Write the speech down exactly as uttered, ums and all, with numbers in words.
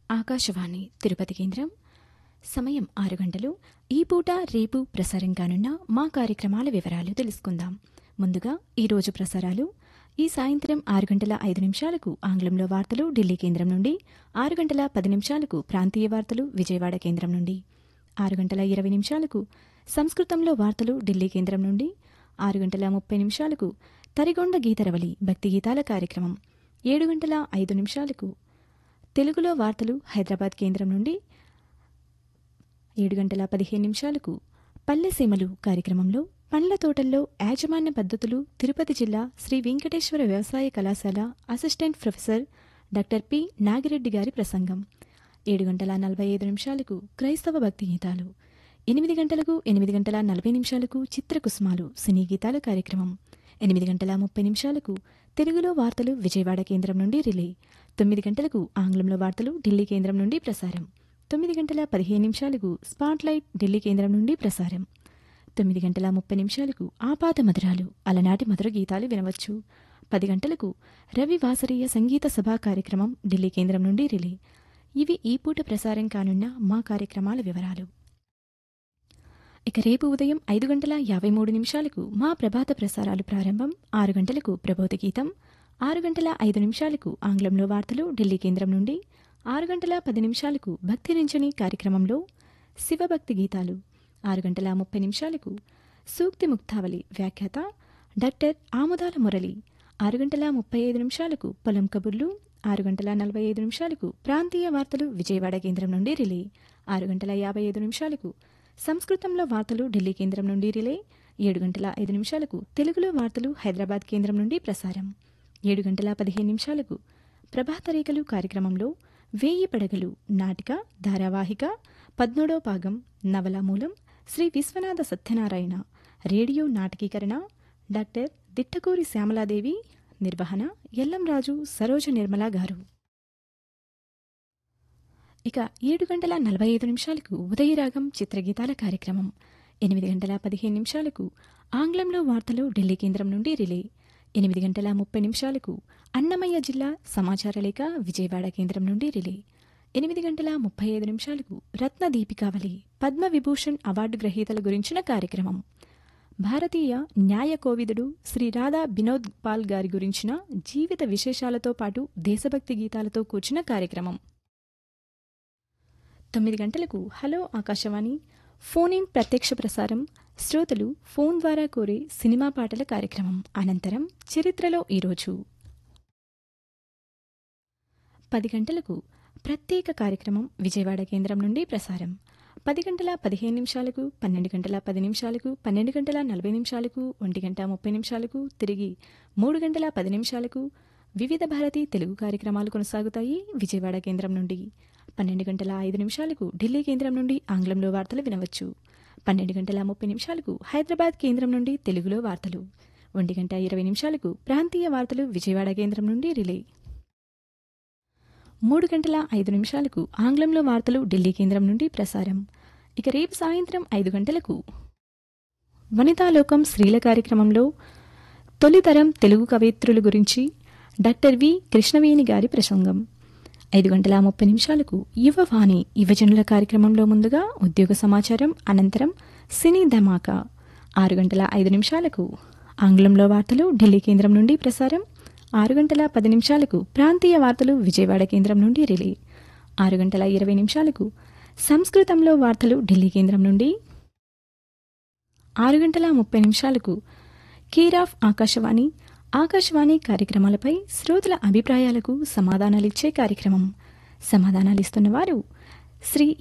ఆకాశవాణి తిరుపతి కేంద్రం. సమయం ఆరు గంటలు. ఈ పూట రేపు ప్రసారం కానున్న మా కార్యక్రమాల వివరాలు తెలుసుకుందాం. ముందుగా ఈరోజు ప్రసారాలు: ఈ సాయంత్రం ఆరు గంటల ఐదు నిమిషాలకు ఆంగ్లంలో వార్తలు ఢిల్లీ కేంద్రం నుండి, ఆరు గంటల పది నిమిషాలకు ప్రాంతీయ వార్తలు విజయవాడ కేంద్రం నుండి, ఆరు గంటల ఇరవై నిమిషాలకు సంస్కృతంలో వార్తలు ఢిల్లీ కేంద్రం నుండి, ఆరు గంటల ముప్పై నిమిషాలకు తరిగొండ గీతరవలి భక్తి గీతాల కార్యక్రమం, ఏడు గంటల ఐదు నిమిషాలకు తెలుగులో వార్తలు హైదరాబాద్ కేంద్రం నుండి, ఏడు గంటల పదిహేను నిమిషాలకు పల్లెసీమలు కార్యక్రమంలో పండ్ల తోటల్లో యాజమాన్య పద్ధతులు తిరుపతి జిల్లా శ్రీ వెంకటేశ్వర వ్యవసాయ కళాశాల assistant professor doctor P Nagireddy గారి ప్రసంగం, ఏడు గంటల నలభై ఐదు నిమిషాలకు క్రైస్తవ భక్తి గీతాలు, ఎనిమిది గంటలకు ఎనిమిది గంటల నలభై నిమిషాలకు చిత్రకుసుమాలు సినీ గీతాల కార్యక్రమం, ఎనిమిది గంటల ముప్పై నిమిషాలకు తెలుగులో వార్తలు విజయవాడ కేంద్రం నుండి రిలే, తొమ్మిది గంటలకు ఆంగ్లంలో వార్తలు ఢిల్లీ కేంద్రం నుండి ప్రసారం, తొమ్మిది గంటల పదిహేను నిమిషాలకు స్పాట్లైట్ ఢిల్లీ కేంద్రం నుండి ప్రసారం, తొమ్మిది గంటల ముప్పై నిమిషాలకు ఆపాత మధురాలు అలనాటి మధుర గీతాలు వినవచ్చు, పది గంటలకు రవి వాసరీయ సంగీత సభా కార్యక్రమం ఢిల్లీ కేంద్రం నుండి రిలే. ఇవి ఈ పూట ప్రసారం కానున్న మా కార్యక్రమాల వివరాలు. ఇక రేపు ఉదయం ఐదు గంటల యాభై మూడు నిమిషాలకు మా ప్రభాత ప్రసారాలు ప్రారంభం. ఆరు గంటలకు ప్రబోధ గీతం, ఆరు గంటల ఐదు నిమిషాలకు ఆంగ్లంలో వార్తలు ఢిల్లీ కేంద్రం నుండి, ఆరు గంటల పది నిమిషాలకు భక్తి రించని కార్యక్రమంలో శివభక్తి గీతాలు, ఆరు గంటల ముప్పై నిమిషాలకు సూక్తి ముక్తావళి వ్యాఖ్యాత డాక్టర్ ఆముదాల మురళి, ఆరు గంటల ముప్పై ఐదు నిమిషాలకు పొలం కబుర్లు, ఆరు గంటల నలభై ఐదు నిమిషాలకు ప్రాంతీయ వార్తలు విజయవాడ కేంద్రం నుండి రిలే, ఆరు గంటల యాభై ఐదు నిమిషాలకు సంస్కృతంలో వార్తలు ఢిల్లీ కేంద్రం నుండి రిలే, ఏడు గంటల ఐదు నిమిషాలకు తెలుగులో వార్తలు హైదరాబాద్ కేంద్రం నుండి ప్రసారం, ఏడు గంటల పదిహేను నిమిషాలకు ప్రభాత రేఖలు కార్యక్రమంలో వేయి పడగలు నాటిక ధారావాహిక పద్మూడో భాగం నవల మూలం శ్రీ విశ్వనాథ సత్యనారాయణ, రేడియో నాటకీకరణ డాక్టర్ దిట్టకూరి శ్యామలాదేవి, నిర్వహణ ఎల్లంరాజు సరోజ నిర్మల గారు. ఇక ఏడు గంటల నలభై ఐదు నిమిషాలకు ఉదయరాగం చిత్రగీతాల కార్యక్రమం, ఎనిమిది గంటల పదిహేను నిమిషాలకు ఆంగ్లంలో వార్తలు ఢిల్లీ కేంద్రం నుండి రిలే, ఎనిమిది గంటల ముప్పై నిమిషాలకు అన్నమయ్య జిల్లా సమాచార లేఖ విజయవాడ కేంద్రం నుండి రిలే, ఎనిమిది గంటల ముప్పై ఐదు నిమిషాలకు రత్న దీపికావళి పద్మ విభూషణ్ అవార్డు గ్రహీతల గురించిన కార్యక్రమం, భారతీయ న్యాయ కోవిదుడు శ్రీ రాధా బినోద్ పాల్ గారి గురించిన జీవిత విశేషాలతో పాటు దేశభక్తి గీతాలతో కూర్చున్న కార్యక్రమం. తొమ్మిది గంటలకు హలో ఆకాశవాణి ఫోన్ ఇన్ ప్రత్యక్ష ప్రసారం, శ్రోతలు ఫోన్ ద్వారా కోరే సినిమా పాటల కార్యక్రమం. అనంతరం చరిత్రలో ఈరోజు. పది గంటలకు ప్రత్యేక కార్యక్రమం విజయవాడ కేంద్రం నుండి ప్రసారం. పది గంటల పదిహేను నిమిషాలకు, పన్నెండు గంటల పది నిమిషాలకు, పన్నెండు గంటల నలభై నిమిషాలకు, ఒంటి గంట ముప్పై నిమిషాలకు, తిరిగి మూడు గంటల పది నిమిషాలకు వివిధ భారతి తెలుగు కార్యక్రమాలు కొనసాగుతాయి విజయవాడ కేంద్రం నుండి. పన్నెండు గంటల ఐదు నిమిషాలకు ఢిల్లీ కేంద్రం నుండి ఆంగ్లంలో వార్తలు వినవచ్చు. పన్నెండు గంటల ముప్పై నిమిషాలకు హైదరాబాద్ కేంద్రం నుండి తెలుగులో వార్తలు, ఒంటి గంట ఇరవై నిమిషాలకు ప్రాంతీయ వార్తలు విజయవాడ కేంద్రం నుండి రిలే, మూడు గంటల ఐదు నిమిషాలకు ఆంగ్లంలో వార్తలు ఢిల్లీ కేంద్రం నుండి ప్రసారం. ఇక రేపు సాయంత్రం ఐదు గంటలకు వనితాలోకం స్త్రీల కార్యక్రమంలో తొలితరం తెలుగు కవయిత్రుల గురించి డాక్టర్ వి కృష్ణవేణి గారి ప్రసంగం. ఐదు గంటల ముప్పై నిమిషాలకు యువవాణి యువజనుల కార్యక్రమంలో ముందుగా ఉద్యోగ సమాచారం, అనంతరం సినీ ధమాకా. ఆరు గంటల ఐదు నిమిషాలకు ఆంగ్లంలో వార్తలు ఢిల్లీ కేంద్రం నుండి ప్రసారం, ఆరు గంటల పది నిమిషాలకు ప్రాంతీయ వార్తలు విజయవాడ కేంద్రం నుండి రిలే, ఆరు గంటల ఇరవై నిమిషాలకు సంస్కృతంలో వార్తలు ఢిల్లీ కేంద్రం నుండి, ఆరు గంటల ముప్పై నిమిషాలకు కేర్ ఆఫ్ ఆకాశవాణి ఆకాశవాణి కార్యక్రమాలపై శ్రోతల అభిప్రాయాలకు సమాధానాలిచ్చే కార్యక్రమం. సమాధానాలిస్తున్నవారు శ్రీ